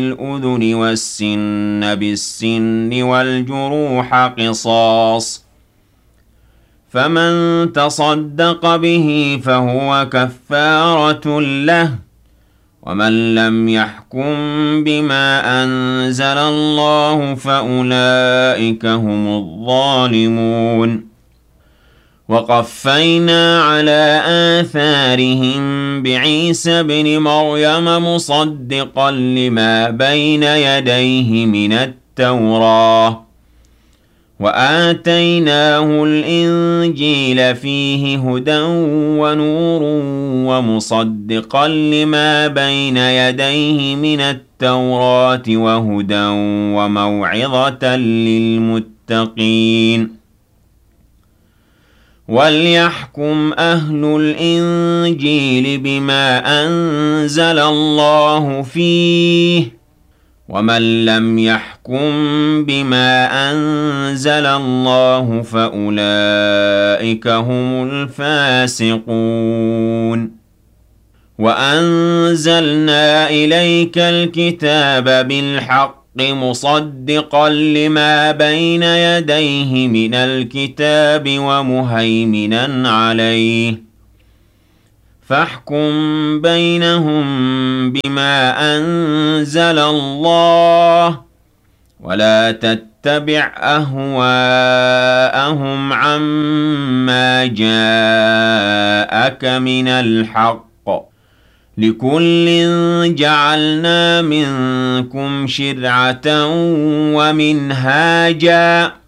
الأذن والسن بالسن والجروح قصاص، فمن تصدق به فهو كفارة له، ومن لم يحكم بما أنزل الله فأولئك هم الظالمون. وقفينا على آثارهم بعيسى ابن مريم مصدقا لما بين يديه من التوراة، وآتيناه الإنجيل فيه هدى ونور ومصدقا لما بين يديه من التوراة وهدى وموعظة للمتقين. وليحكم أهل الإنجيل بما أنزل الله فيه، ومن لم يحكم بما أنزل الله فأولئك هم الفاسقون. وأنزلنا إليك الكتاب بالحق مصدقا لما بين يديه من الكتاب ومهيمنا عليه، فاحكم بينهم بما أنزل الله، ولا تتبع أهواءهم عما جاءك من الحق، لكل جعلنا منكم شرعة ومنهاجا،